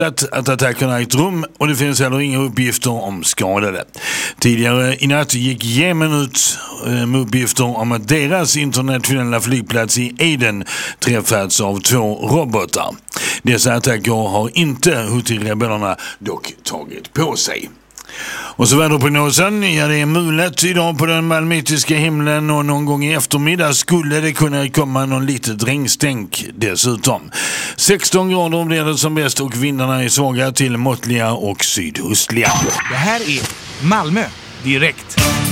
att attackerna ägt rum och det finns heller inga uppgifter om skadade. Tidigare i natt gick Jemen ut med uppgifter om att deras internationella flygplats i Aden träffats av 2 robotar. Dessa attacker har inte Houthi-rebellerna dock tagit på sig. Och så väderprognosen, ja det är mulet idag på den malmitiska himlen och någon gång i eftermiddag skulle det kunna komma någon litet regnstänk dessutom. 16 grader blir det som bäst och vindarna är svaga till måttliga och sydöstliga. Det här är Malmö direkt.